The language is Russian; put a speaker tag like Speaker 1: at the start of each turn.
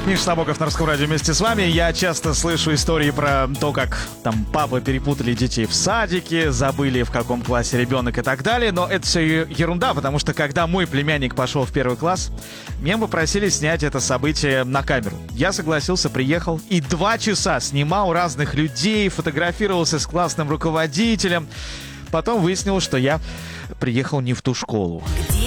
Speaker 1: Миша Набоков на Русском радио вместе с вами. Я часто слышу истории про то, как там папы перепутали детей в садике, забыли, в каком классе ребенок и так далее. Но это все ерунда, потому что когда мой племянник пошел в 1 класс, меня попросили снять это событие на камеру. Я согласился, приехал и 2 часа снимал разных людей, фотографировался с классным руководителем. Потом выяснилось, что я приехал не в ту школу.